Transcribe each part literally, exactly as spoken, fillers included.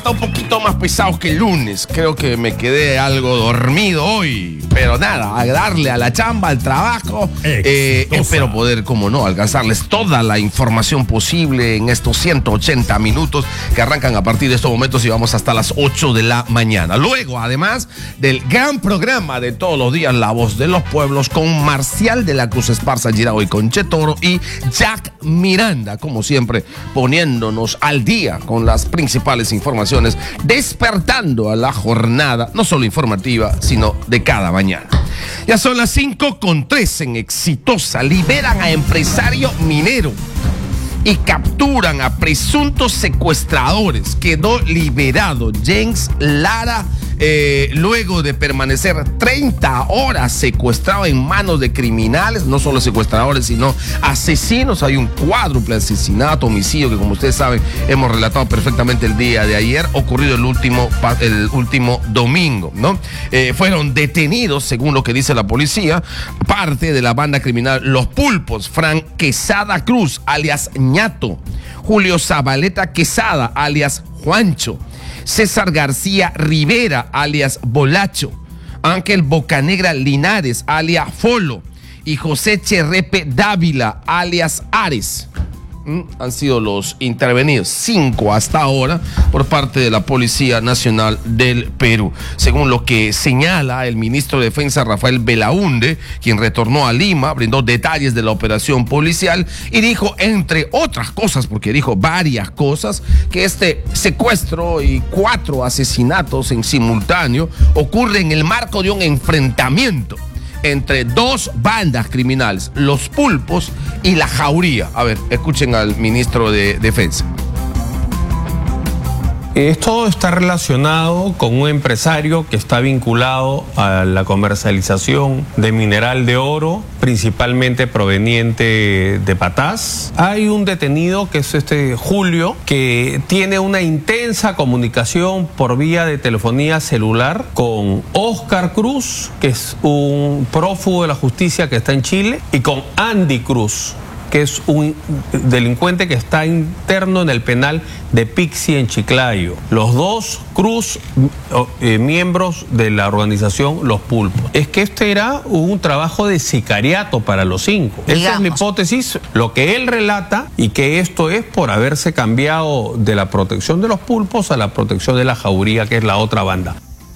Está un poquito más pesado que el lunes. Creo que me quedé algo dormido hoy. Pero nada, a darle a la chamba, al trabajo. Eh, espero poder, como no, alcanzarles toda la información posible en estos ciento ochenta minutos que arrancan a partir de estos momentos y vamos hasta las ocho de la mañana. Luego, además del gran programa de todos los días, La Voz de los Pueblos, con Marcial de la Cruz Esparza Girao y Conche Toro y Jack Miranda, como siempre, poniéndonos al día con las principales informaciones, despertando a la jornada, no solo informativa, sino de cada mañana. Ya son las cinco con tres en Exitosa. Liberan a empresario minero y capturan a presuntos secuestradores. Quedó liberado James Lara eh, luego de permanecer treinta horas secuestrado en manos de criminales, no solo secuestradores, sino asesinos. Hay un cuádruple asesinato, homicidio, que como ustedes saben, hemos relatado perfectamente el día de ayer, ocurrido el último, el último domingo, ¿no? Eh, fueron detenidos, según lo que dice la policía, parte de la banda criminal Los Pulpos: Fran Quesada Cruz, alias Ñato; Julio Zabaleta Quesada, alias Juancho; César García Rivera, alias Bolacho; Ángel Bocanegra Linares, alias Folo; y José Cherrepe Dávila, alias Ares. ¿Mm? Han sido los intervenidos, cinco hasta ahora, por parte de la Policía Nacional del Perú. Según lo que señala el ministro de Defensa, Rafael Belaúnde, quien retornó a Lima, brindó detalles de la operación policial y dijo, entre otras cosas, porque dijo varias cosas, que este secuestro y cuatro asesinatos en simultáneo ocurre en el marco de un enfrentamiento entre dos bandas criminales, Los Pulpos y La Jauría. A ver, escuchen al ministro de Defensa. Esto está relacionado con un empresario que está vinculado a la comercialización de mineral de oro, principalmente proveniente de Patás. Hay un detenido que es este Julio, que tiene una intensa comunicación por vía de telefonía celular con Oscar Cruz, que es un prófugo de la justicia que está en Chile, y con Andy Cruz, que es un delincuente que está interno en el penal de Pixi en Chiclayo. Los dos Cruz, eh, miembros de la organización Los Pulpos. Es que este era un trabajo de sicariato para los cinco. Digamos. Esa es la hipótesis, lo que él relata, y que esto es por haberse cambiado de la protección de Los Pulpos a la protección de La Jauría, que es la otra banda.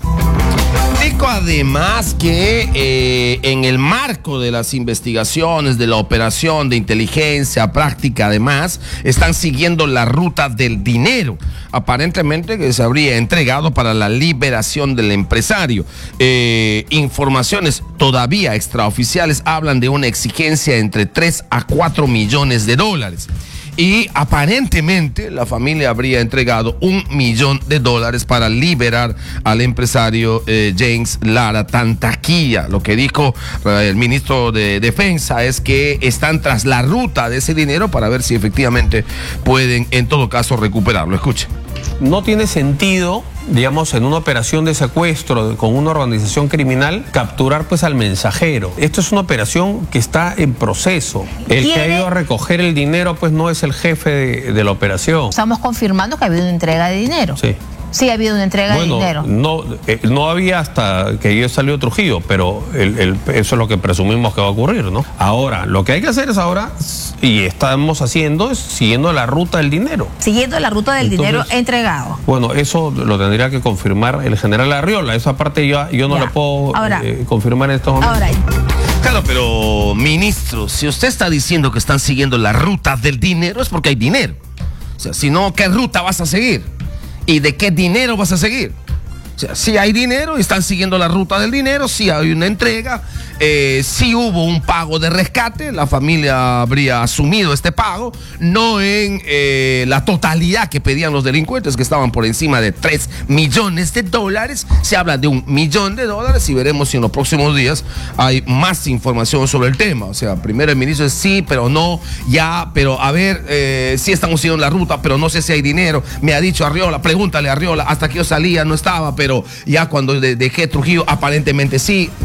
Además que eh, en el marco de las investigaciones, de la operación de inteligencia práctica, además, están siguiendo la ruta del dinero, aparentemente que se habría entregado para la liberación del empresario. Eh, informaciones todavía extraoficiales hablan de una exigencia entre tres a cuatro millones de dólares. Y aparentemente la familia habría entregado un millón de dólares para liberar al empresario eh, James Lara Tantaquilla. Lo que dijo eh, el ministro de Defensa es que están tras la ruta de ese dinero para ver si efectivamente pueden, en todo caso, recuperarlo. Escuche. No tiene sentido, digamos, en una operación de secuestro con una organización criminal, capturar pues al mensajero. Esto es una operación que está en proceso. El ¿Quiere? que ha ido a recoger el dinero pues no es el jefe de, de la operación. Estamos confirmando que ha habido una entrega de dinero. Sí. Sí, ha habido una entrega bueno, de dinero. No, eh, no había hasta que yo salió Trujillo, pero el, el, eso es lo que presumimos que va a ocurrir, ¿no? Ahora, lo que hay que hacer es ahora, y estamos haciendo, es siguiendo la ruta del dinero. Siguiendo la ruta del Entonces, dinero entregado. Bueno, eso lo tendría que confirmar el general Arriola. Esa parte yo, yo no ya. la puedo ahora, eh, confirmar en estos momentos. Ahora. Claro, pero, ministro, si usted está diciendo que están siguiendo la ruta del dinero, es porque hay dinero. O sea, si no, ¿qué ruta vas a seguir? ¿Y de qué dinero vas a seguir? O sea, si hay dinero y están siguiendo la ruta del dinero, si hay una entrega, eh, si hubo un pago de rescate, la familia habría asumido este pago, no en eh, la totalidad que pedían los delincuentes, que estaban por encima de tres millones de dólares. Se habla de un millón de dólares y veremos si en los próximos días hay más información sobre el tema. O sea, primero el ministro dice sí, pero no, ya, pero a ver, eh, sí estamos siguiendo la ruta, pero no sé si hay dinero. Me ha dicho Arriola, pregúntale a Arriola, hasta que yo salía no estaba, pero pero ya cuando dejé Trujillo aparentemente sí.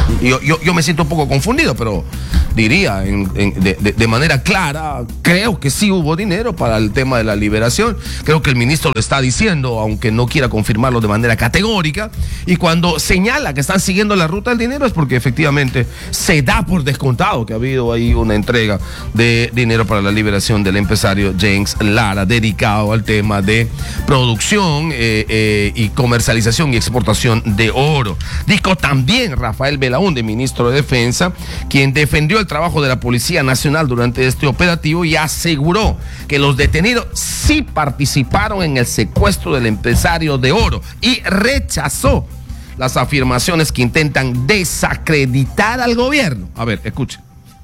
Yo, yo, yo me siento un poco confundido, pero diría en, en, de, de, de manera clara, creo que sí hubo dinero para el tema de la liberación. Creo que el ministro lo está diciendo, aunque no quiera confirmarlo de manera categórica. Y cuando señala que están siguiendo la ruta del dinero es porque efectivamente se da por descontado que ha habido ahí una entrega de dinero para la liberación del empresario James Lara, dedicado al tema de producción eh, eh, y comercialización y exportación de oro. Dijo también Rafael Belaúnde, ministro de Defensa, quien defendió el trabajo de la Policía Nacional durante este operativo y aseguró que los detenidos sí participaron en el secuestro del empresario de oro y rechazó las afirmaciones que intentan desacreditar al gobierno. A ver, escuchen.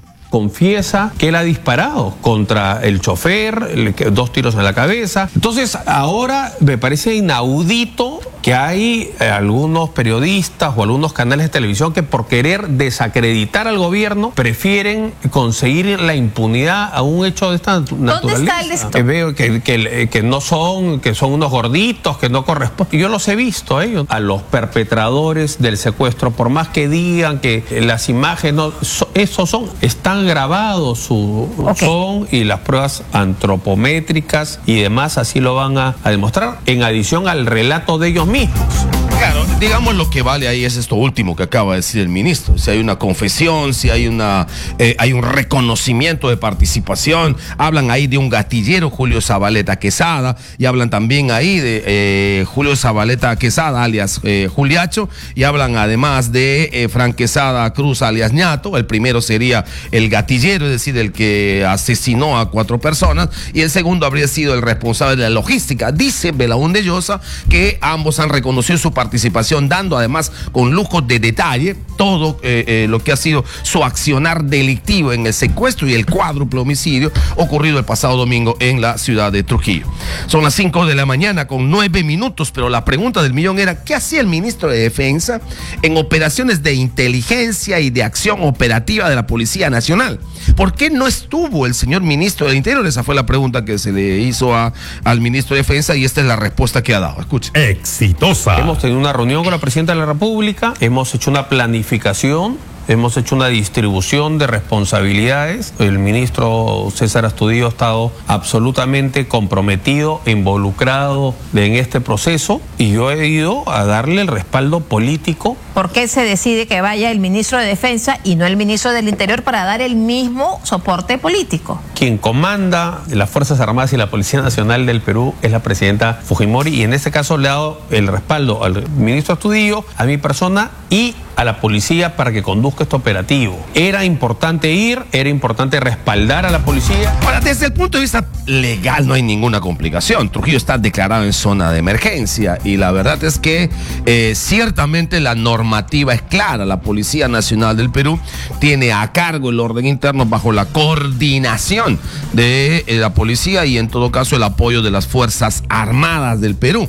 Confiesa que él ha disparado contra el chofer, dos tiros en la cabeza. Entonces, ahora me parece inaudito que hay eh, algunos periodistas o algunos canales de televisión que por querer desacreditar al gobierno prefieren conseguir la impunidad a un hecho de esta naturaleza. ¿Dónde está el esto? Que veo que, que, que no son, que son unos gorditos, que no corresponden. Yo los he visto a ellos, a los perpetradores del secuestro, por más que digan que las imágenes, no, so, esos son, están grabados, su okay. son y las pruebas antropométricas y demás así lo van a, a demostrar, en adición al relato de ellos mismos. Claro, digamos lo que vale ahí es esto último que acaba de decir el ministro. Si hay una confesión, si hay una eh, hay un reconocimiento de participación, hablan ahí de un gatillero, Julio Zabaleta Quesada, y hablan también ahí de eh, Julio Zabaleta Quesada, alias eh, Juliacho, y hablan además de eh, Frank Quesada Cruz, alias Ñato. El primero sería el gatillero, es decir, el que asesinó a cuatro personas, y el segundo habría sido el responsable de la logística. Dice Belaúnde Llosa que ambos han reconocido su participación, dando además con lujo de detalle todo eh, eh, lo que ha sido su accionar delictivo en el secuestro y el cuádruple homicidio ocurrido el pasado domingo en la ciudad de Trujillo. Son las cinco de la mañana con nueve minutos, pero la pregunta del millón era: ¿qué hacía el ministro de Defensa en operaciones de inteligencia y de acción operativa de la Policía Nacional? ¿Por qué no estuvo el señor ministro del Interior? Esa fue la pregunta que se le hizo a, al ministro de Defensa, y esta es la respuesta que ha dado. Escuche. Exitosa. Hemos tenido una reunión con la presidenta de la República, hemos hecho una planificación, hemos hecho una distribución de responsabilidades. El ministro César Astudillo ha estado absolutamente comprometido, involucrado en este proceso, y yo he ido a darle el respaldo político. ¿Por qué se decide que vaya el ministro de Defensa y no el ministro del Interior para dar el mismo soporte político? Quien comanda las Fuerzas Armadas y la Policía Nacional del Perú es la presidenta Fujimori, y en este caso le he dado el respaldo al ministro Astudillo, a mi persona y a la policía para que conduzca este operativo. Era importante ir, era importante respaldar a la policía. Ahora, desde el punto de vista legal no hay ninguna complicación. Trujillo está declarado en zona de emergencia y la verdad es que eh, ciertamente la normativa es clara. La Policía Nacional del Perú tiene a cargo el orden interno bajo la coordinación de eh, la policía y en todo caso el apoyo de las Fuerzas Armadas del Perú.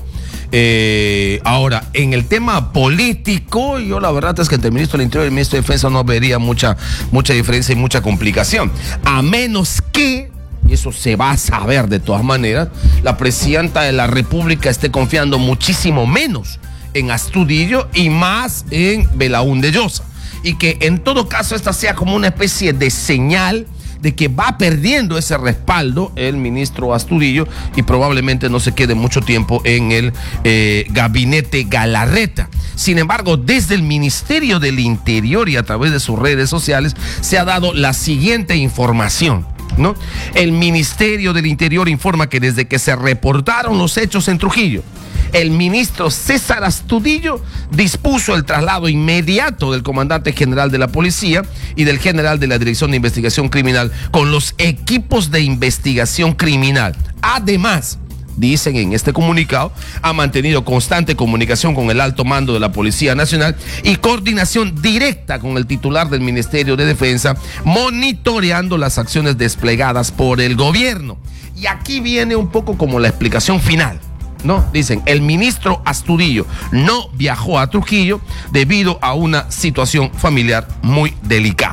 Eh, ahora, en el tema político, yo la verdad es que entre el ministro del Interior y el ministro de Defensa no vería mucha, mucha diferencia y mucha complicación, a menos que, y eso se va a saber de todas maneras, la presidenta de la República esté confiando muchísimo menos en Astudillo y más en Belaúnde Llosa, y que en todo caso esta sea como una especie de señal de que va perdiendo ese respaldo el ministro Astudillo y probablemente no se quede mucho tiempo en el eh, gabinete Galarreta. Sin embargo, desde el Ministerio del Interior y a través de sus redes sociales se ha dado la siguiente información, ¿no? El Ministerio del Interior informa que desde que se reportaron los hechos en Trujillo, el ministro César Astudillo dispuso el traslado inmediato del comandante general de la policía y del general de la Dirección de Investigación Criminal con los equipos de investigación criminal. Además, dicen en este comunicado, ha mantenido constante comunicación con el alto mando de la Policía Nacional y coordinación directa con el titular del Ministerio de Defensa, monitoreando las acciones desplegadas por el gobierno. Y aquí viene un poco como la explicación final, ¿no? Dicen, el ministro Astudillo no viajó a Trujillo debido a una situación familiar muy delicada.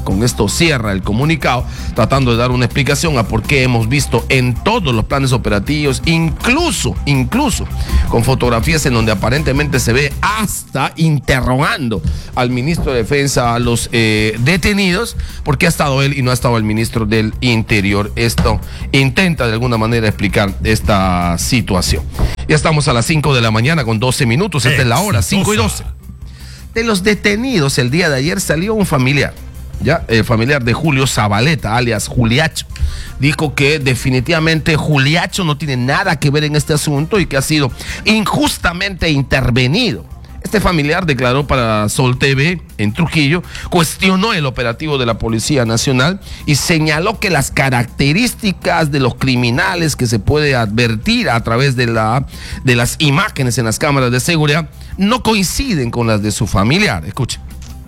Con esto cierra el comunicado, tratando de dar una explicación a por qué hemos visto en todos los planes operativos, incluso, incluso con fotografías en donde aparentemente se ve hasta interrogando al ministro de Defensa, a los eh, detenidos, porque ha estado él y no ha estado el ministro del Interior. Esto intenta de alguna manera explicar esta situación. Ya estamos a las cinco de la mañana con doce minutos, esta es la hora, cinco y doce. De los detenidos el día de ayer salió un familiar, ya, el familiar de Julio Zabaleta, alias Juliacho. Dijo que definitivamente Juliacho no tiene nada que ver en este asunto y que ha sido injustamente intervenido. Este familiar declaró para Sol T V en Trujillo, cuestionó el operativo de la Policía Nacional y señaló que las características de los criminales que se puede advertir a través de, la, de las imágenes en las cámaras de seguridad no coinciden con las de su familiar. Escuchen.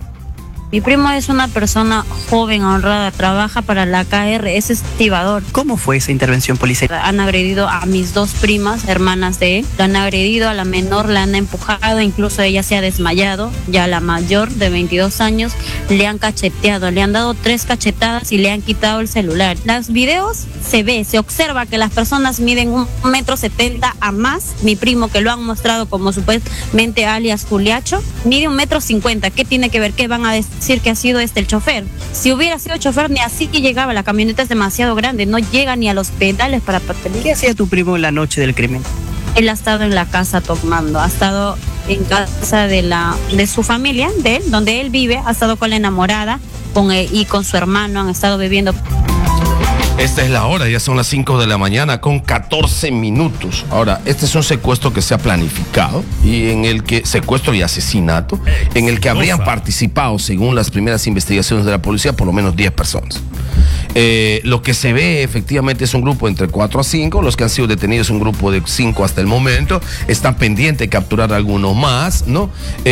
Mi primo es una persona joven, honrada, trabaja para la K R, es estibador. ¿Cómo fue esa intervención policial? Han agredido a mis dos primas, hermanas de él. La han agredido, a la menor la han empujado, incluso ella se ha desmayado. Ya la mayor, de veintidós años, le han cacheteado, le han dado tres cachetadas y le han quitado el celular. Los videos se ve, se observa que las personas miden un metro setenta a más. Mi primo, que lo han mostrado como supuestamente alias Juliacho, mide un metro cincuenta. ¿Qué tiene que ver? ¿Qué van a decir? decir que ha sido este el chofer? Si hubiera sido chofer, ni así que llegaba, la camioneta es demasiado grande, no llega ni a los pedales para patrular. ¿Qué hacía tu primo la noche del crimen? Él ha estado en la casa tomando, ha estado en casa de la de su familia, de él, donde él vive, ha estado con la enamorada con él, y con su hermano, han estado bebiendo. Esta es la hora, ya son las cinco de la mañana con catorce minutos. Ahora, este es un secuestro que se ha planificado y en el que, secuestro y asesinato, en el que habrían participado, según las primeras investigaciones de la policía, por lo menos diez personas. Eh, lo que se ve efectivamente es un grupo entre cuatro a cinco, los que han sido detenidos un grupo de cinco hasta el momento, están pendientes de capturar algunos más, ¿no?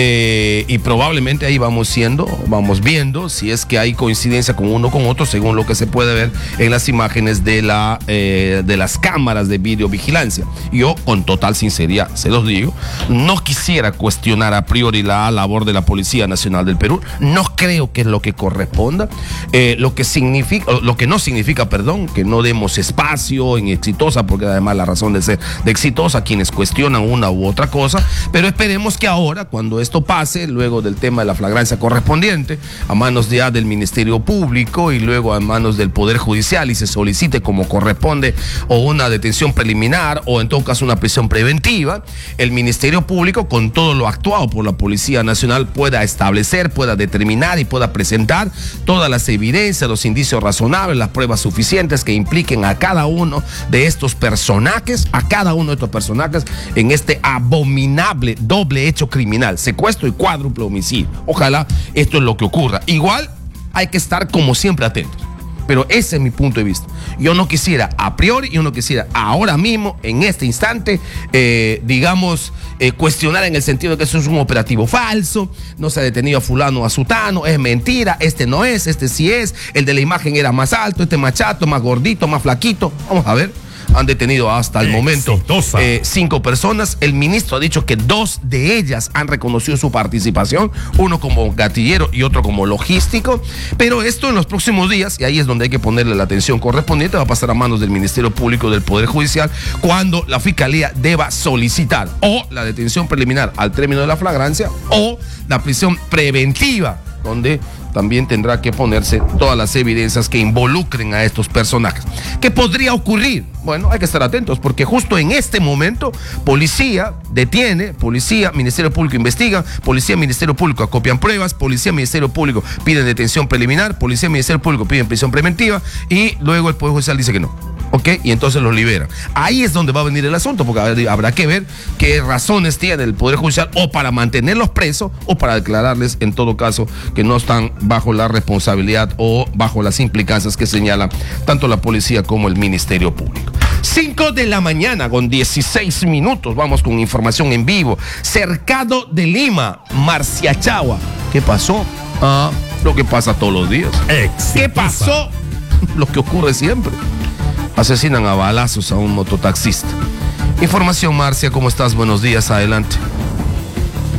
Eh, y probablemente ahí vamos siendo, vamos viendo si es que hay coincidencia con uno con otro, según lo que se puede ver en las imágenes de, la, eh, de las cámaras de videovigilancia. Yo, con total sinceridad, se los digo, no quisiera cuestionar a priori la labor de la Policía Nacional del Perú, no creo que es lo que corresponda, eh, lo que significa, lo que no significa, perdón, que no demos espacio en Exitosa, porque además la razón de ser de Exitosa, quienes cuestionan una u otra cosa, pero esperemos que ahora, cuando esto pase, luego del tema de la flagrancia correspondiente, a manos ya del Ministerio Público y luego a manos del Poder Judicial, y se solicite como corresponde o una detención preliminar o en todo caso una prisión preventiva, el Ministerio Público, con todo lo actuado por la Policía Nacional, pueda establecer, pueda determinar y pueda presentar todas las evidencias, los indicios razonables, las pruebas suficientes que impliquen a cada uno de estos personajes, a cada uno de estos personajes en este abominable doble hecho criminal, secuestro y cuádruple homicidio. Ojalá esto es lo que ocurra. Igual hay que estar como siempre atentos. Pero ese es mi punto de vista. Yo no quisiera a priori, yo no quisiera ahora mismo, en este instante, eh, digamos, eh, cuestionar en el sentido de que eso es un operativo falso, no se ha detenido a fulano o a sutano, es mentira, este no es, este sí es, el de la imagen era más alto, este más chato, más gordito, más flaquito. Vamos a ver. Han detenido hasta el momento eh, cinco personas. El ministro ha dicho que dos de ellas han reconocido su participación, uno como gatillero y otro como logístico. Pero esto en los próximos días, y ahí es donde hay que ponerle la atención correspondiente, va a pasar a manos del Ministerio Público, del Poder Judicial, cuando la Fiscalía deba solicitar o la detención preliminar al término de la flagrancia o la prisión preventiva, donde también tendrá que ponerse todas las evidencias que involucren a estos personajes. ¿Qué podría ocurrir? Bueno, hay que estar atentos porque justo en este momento policía detiene, policía, Ministerio Público investiga, policía, Ministerio Público acopian pruebas, policía, Ministerio Público piden detención preliminar, policía, Ministerio Público piden prisión preventiva y luego el Poder Judicial dice que no. ¿Ok? Y entonces los liberan. Ahí es donde va a venir el asunto, porque habrá que ver qué razones tiene el Poder Judicial o para mantenerlos presos o para declararles, en todo caso, que no están bajo la responsabilidad o bajo las implicancias que señalan tanto la policía como el Ministerio Público. cinco de la mañana con dieciséis minutos. Vamos con información en vivo. Cercado de Lima, Marciachagua. ¿Qué pasó? Ah, lo que pasa todos los días. Exitosa. ¿Qué pasó? Lo que ocurre siempre. Asesinan a balazos a un mototaxista. Información, Marcia, ¿cómo estás? Buenos días, adelante.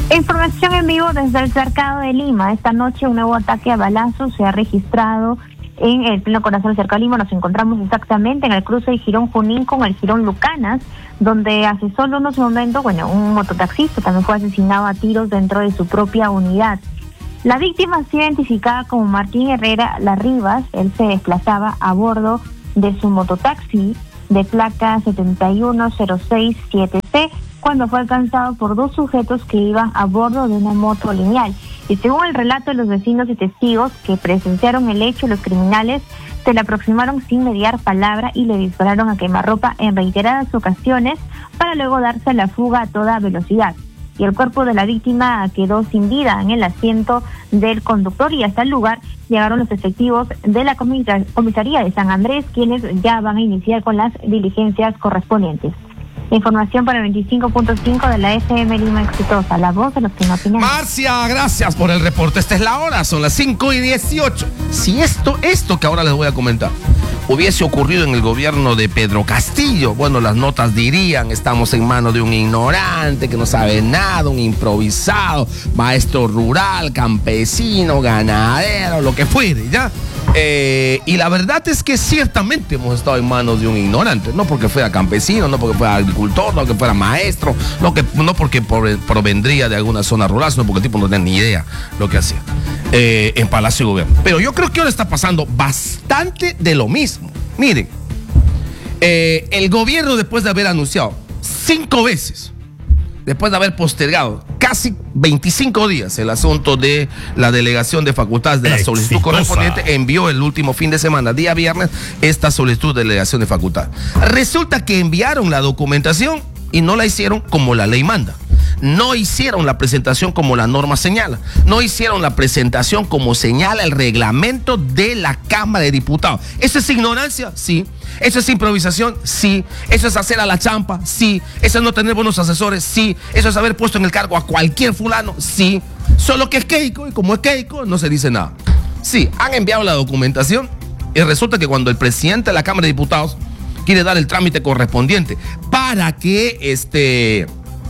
Información en vivo desde el Cercado de Lima. Esta noche un nuevo ataque a balazos se ha registrado en el pleno corazón del Cercado de Lima. Nos encontramos exactamente en el cruce de Girón Junín con el Girón Lucanas, donde hace solo unos momentos, bueno, un mototaxista también fue asesinado a tiros dentro de su propia unidad. La víctima ha sido identificada como Martín Herrera Larribas. Él se desplazaba a bordo de su mototaxi de placa setenta y uno cero seis siete C cuando fue alcanzado por dos sujetos que iban a bordo de una moto lineal. Y según el relato de los vecinos y testigos que presenciaron el hecho, los criminales se le aproximaron sin mediar palabra y le dispararon a quemarropa en reiteradas ocasiones para luego darse la fuga a toda velocidad. Y el cuerpo de la víctima quedó sin vida en el asiento del conductor, y hasta el lugar llegaron los efectivos de la comisaría de San Andrés, quienes ya van a iniciar con las diligencias correspondientes. Información para el veinticinco punto cinco de la F M Lima Exitosa, la voz de los que no opinan. Marcia, gracias por el reporte. Esta es la hora, son las cinco y dieciocho. Si esto, esto que ahora les voy a comentar, hubiese ocurrido en el gobierno de Pedro Castillo, bueno, las notas dirían: estamos en manos de un ignorante que no sabe nada, un improvisado, maestro rural, campesino, ganadero, lo que fuere, ¿ya? Eh, y la verdad es que ciertamente hemos estado en manos de un ignorante, no porque fuera campesino, no porque fuera agricultor, no porque fuera maestro, no, que, no porque provendría de alguna zona rural, sino porque el tipo no tenía ni idea lo que hacía eh, en Palacio de Gobierno. Pero yo creo que ahora está pasando bastante de lo mismo. Miren, eh, el gobierno, después de haber anunciado cinco veces, después de haber postergado casi veinticinco días el asunto de la delegación de facultades de la Exitosa. solicitud correspondiente, envió el último fin de semana, día viernes, esta solicitud de delegación de facultades. Resulta que enviaron la documentación y no la hicieron como la ley manda. No hicieron la presentación como la norma señala. No hicieron la presentación como señala el reglamento de la Cámara de Diputados. ¿Eso es ignorancia? Sí. ¿Eso es improvisación? Sí. ¿Eso es hacer a la champa? Sí. ¿Eso es no tener buenos asesores? Sí. ¿Eso es haber puesto en el cargo a cualquier fulano? Sí. Solo que es Keiko, y como es Keiko, no se dice nada. Sí, han enviado la documentación y resulta que cuando el presidente de la Cámara de Diputados quiere dar el trámite correspondiente para que este...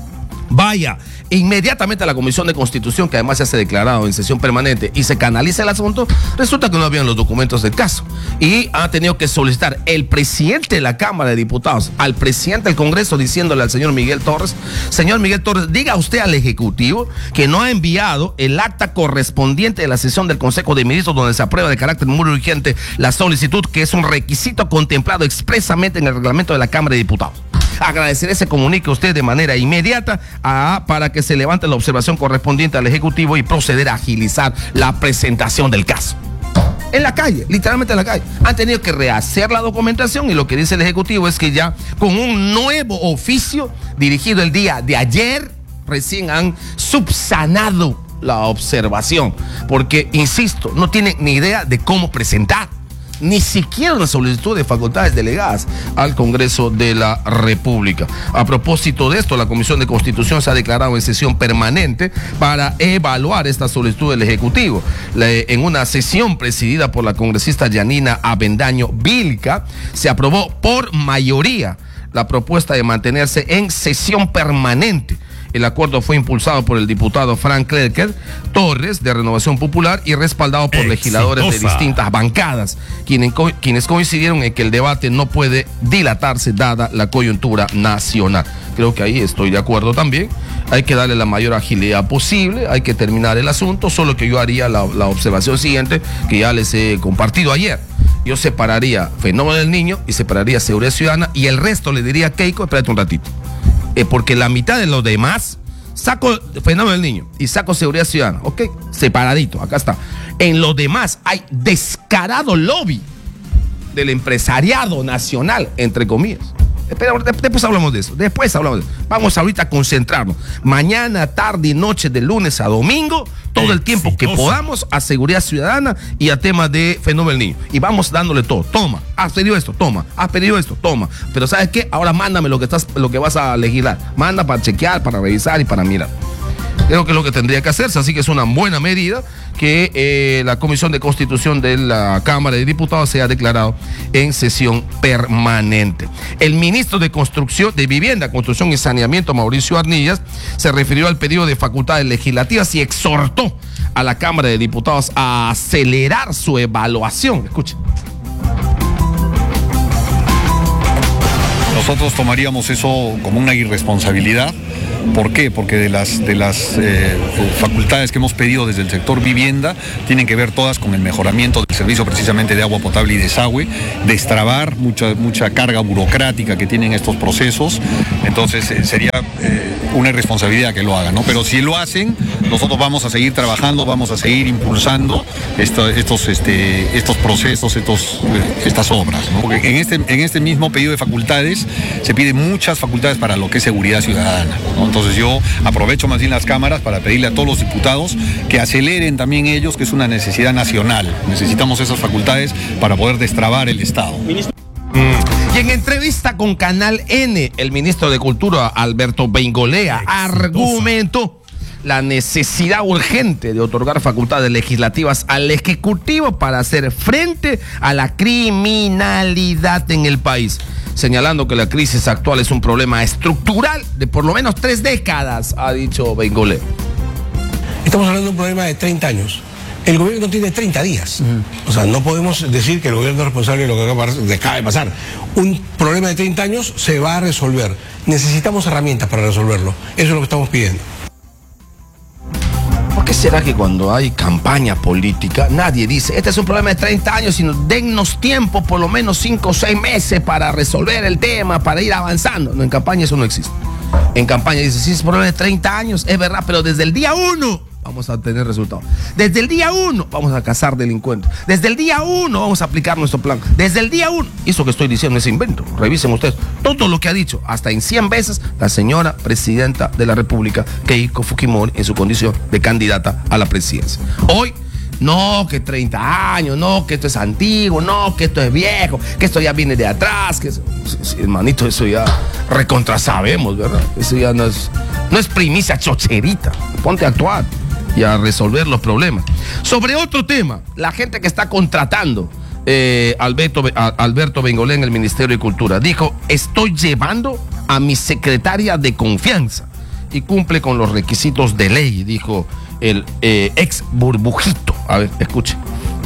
vaya inmediatamente a la Comisión de Constitución, que además ya se ha declarado en sesión permanente, y se canaliza el asunto, resulta que no habían los documentos del caso y ha tenido que solicitar el presidente de la Cámara de Diputados al presidente del Congreso, diciéndole al señor Miguel Torres: señor Miguel Torres, diga usted al Ejecutivo que no ha enviado el acta correspondiente de la sesión del Consejo de Ministros donde se aprueba de carácter muy urgente la solicitud, que es un requisito contemplado expresamente en el reglamento de la Cámara de Diputados. Agradeceré se comunique usted de manera inmediata a, para que se levante la observación correspondiente al Ejecutivo y proceder a agilizar la presentación del caso. En la calle, literalmente en la calle. Han tenido que rehacer la documentación y lo que dice el Ejecutivo es que ya con un nuevo oficio dirigido el día de ayer, recién han subsanado la observación. Porque, insisto, no tienen ni idea de cómo presentar ni siquiera una solicitud de facultades delegadas al Congreso de la República. A propósito de esto, la Comisión de Constitución se ha declarado en sesión permanente para evaluar esta solicitud del Ejecutivo. En una sesión presidida por la congresista Yanina Avendaño Vilca, se aprobó por mayoría la propuesta de mantenerse en sesión permanente. El acuerdo fue impulsado por el diputado Frank Clerker Torres, de Renovación Popular, y respaldado por Exitosa. legisladores de distintas bancadas, quienes, co quienes coincidieron en que el debate no puede dilatarse dada la coyuntura nacional. Creo que ahí estoy de acuerdo también. Hay que darle la mayor agilidad posible, hay que terminar el asunto, solo que yo haría la, la observación siguiente, que ya les he compartido ayer. Yo separaría fenómeno del niño y separaría seguridad ciudadana, y el resto le diría a Keiko: espérate un ratito. Eh, porque la mitad de los demás, saco fenómeno del niño y saco seguridad ciudadana, ok, separadito, acá está. En los demás hay descarado lobby del empresariado nacional, entre comillas. Espera, después hablamos de eso, después hablamos de eso. Vamos ahorita a concentrarnos. Mañana, tarde y noche, de lunes a domingo, todo el tiempo que podamos, a seguridad ciudadana y a temas de fenómeno del niño. Y vamos dándole todo. Toma, has pedido esto, toma, has pedido esto, toma. Pero ¿sabes qué? Ahora mándame lo que estás, lo que vas a legislar. Manda para chequear, para revisar y para mirar. Creo que es lo que tendría que hacerse, así que es una buena medida que eh, la Comisión de Constitución de la Cámara de Diputados sea declarado en sesión permanente. El ministro de Construcción, de Vivienda, Construcción y Saneamiento, Mauricio Arnillas, se refirió al pedido de facultades legislativas y exhortó a la Cámara de Diputados a acelerar su evaluación. Escuchen. Nosotros tomaríamos eso como una irresponsabilidad. ¿Por qué? Porque de las, de las eh, facultades que hemos pedido desde el sector vivienda tienen que ver todas con el mejoramiento del servicio precisamente de agua potable y desagüe, destrabar mucha, mucha carga burocrática que tienen estos procesos. Entonces eh, sería eh, una irresponsabilidad que lo hagan, ¿no? Pero si lo hacen, nosotros vamos a seguir trabajando, vamos a seguir impulsando esto, estos, este, estos procesos, estos, eh, estas obras, ¿no? Porque en este, en este mismo pedido de facultades se piden muchas facultades para lo que es seguridad ciudadana, ¿no? Entonces yo aprovecho más bien las cámaras para pedirle a todos los diputados que aceleren también ellos, que es una necesidad nacional. Necesitamos esas facultades para poder destrabar el Estado. Y en entrevista con Canal N, el ministro de Cultura, Alberto Beingolea, argumentó la necesidad urgente de otorgar facultades legislativas al Ejecutivo para hacer frente a la criminalidad en el país, señalando que la crisis actual es un problema estructural de por lo menos tres décadas, ha dicho Beingolea. Estamos hablando de un problema de treinta años. El gobierno tiene treinta días. Uh-huh. O sea, no podemos decir que el gobierno es responsable de lo que acaba de pasar. Un problema de treinta años se va a resolver. Necesitamos herramientas para resolverlo. Eso es lo que estamos pidiendo. ¿Por qué será que cuando hay campaña política nadie dice, este es un problema de treinta años, sino dennos tiempo, por lo menos cinco o seis meses para resolver el tema, para ir avanzando? No, en campaña eso no existe. En campaña dice, sí, es un problema de treinta años, es verdad, pero desde el día uno vamos a tener resultados. Desde el día uno vamos a cazar delincuentes. Desde el día uno vamos a aplicar nuestro plan. Desde el día uno. Eso que estoy diciendo es invento. Revisen ustedes todo lo que ha dicho, hasta en cien veces, la señora presidenta de la República, Keiko Fujimori, en su condición de candidata a la presidencia. Hoy, no, que treinta años, no, que esto es antiguo, no, que esto es viejo, que esto ya viene de atrás, que eso, sí, hermanito, eso ya recontra sabemos, ¿verdad? Eso ya no es, no es primicia chocherita. Ponte a actuar y a resolver los problemas. Sobre otro tema, la gente que está contratando eh, Alberto, a, Alberto Beingolea en el Ministerio de Cultura dijo, estoy llevando a mi secretaria de confianza y cumple con los requisitos de ley, dijo el eh, ex burbujito. A ver, escuche.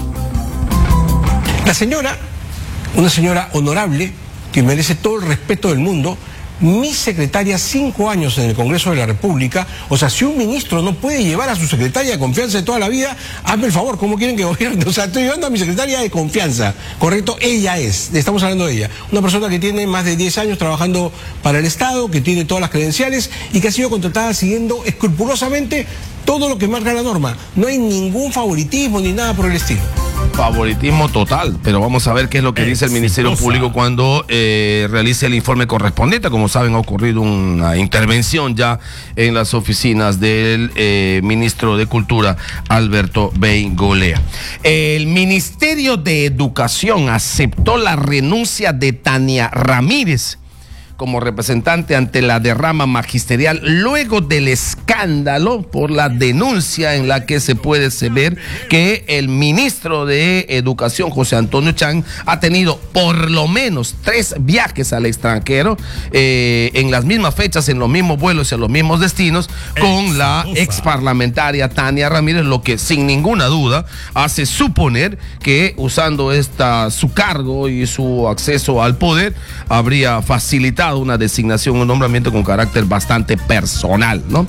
La señora, una señora honorable que merece todo el respeto del mundo, mi secretaria, cinco años en el Congreso de la República. O sea, si un ministro no puede llevar a su secretaria de confianza de toda la vida, hazme el favor, ¿cómo quieren que gobierne? O sea, estoy llevando a mi secretaria de confianza, ¿correcto? Ella es, estamos hablando de ella. Una persona que tiene más de diez años trabajando para el Estado, que tiene todas las credenciales y que ha sido contratada siguiendo escrupulosamente todo lo que marca la norma. No hay ningún favoritismo ni nada por el estilo. Favoritismo total, pero vamos a ver qué es lo que dice el Ministerio Público cuando eh, realice el informe correspondiente. Como saben, ha ocurrido una intervención ya en las oficinas del eh, ministro de Cultura, Alberto Beingolea. El Ministerio de Educación aceptó la renuncia de Tania Ramírez como representante ante la derrama magisterial luego del escándalo por la denuncia en la que se puede ver que el ministro de Educación, José Antonio Chang, ha tenido por lo menos tres viajes al extranjero eh, en las mismas fechas, en los mismos vuelos y en los mismos destinos con la ex parlamentaria Tania Ramírez, lo que sin ninguna duda hace suponer que usando esta su cargo y su acceso al poder habría facilitado una designación, un nombramiento con carácter bastante personal, ¿no?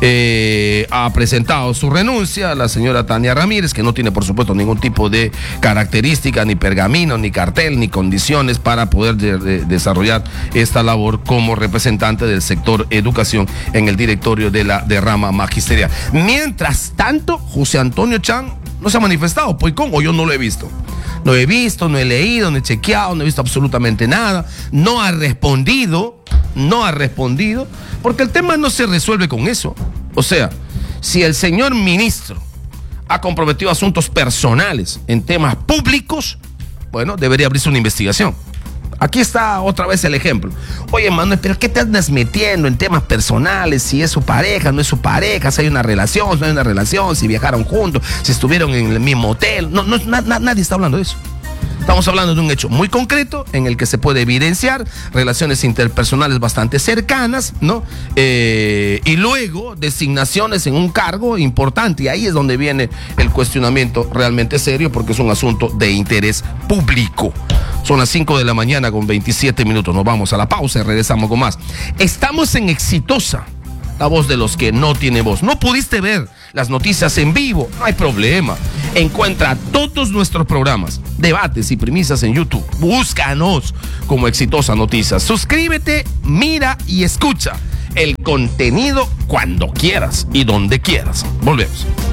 Eh, ha presentado su renuncia a la señora Tania Ramírez, que no tiene, por supuesto, ningún tipo de característica, ni pergamino, ni cartel, ni condiciones para poder de, de, desarrollar esta labor como representante del sector educación en el directorio de la derrama magisterial. Mientras tanto, José Antonio Chang no se ha manifestado, pues ¿cómo? Yo no lo he visto. No he visto, no he leído, no he chequeado, no he visto absolutamente nada. No ha respondido, no ha respondido, porque el tema no se resuelve con eso. O sea, si el señor ministro ha comprometido asuntos personales en temas públicos, bueno, debería abrirse una investigación. Aquí está otra vez el ejemplo. Oye, Manuel, ¿pero qué te andas metiendo en temas personales? Si es su pareja, no es su pareja, si hay una relación, si no hay una relación, si viajaron juntos, si estuvieron en el mismo hotel. No, no, na, na, nadie está hablando de eso. Estamos hablando de un hecho muy concreto en el que se puede evidenciar relaciones interpersonales bastante cercanas, ¿no? Eh, y luego designaciones en un cargo importante. Y ahí es donde viene el cuestionamiento realmente serio, porque es un asunto de interés público. Son las cinco de la mañana con veintisiete minutos. Nos vamos a la pausa y regresamos con más. Estamos en Exitosa, la voz de los que no tienen voz. ¿No pudiste ver las noticias en vivo? No hay problema. Encuentra todos nuestros programas, debates y premisas en YouTube. Búscanos como Exitosa Noticias. Suscríbete, mira y escucha el contenido cuando quieras y donde quieras. Volvemos.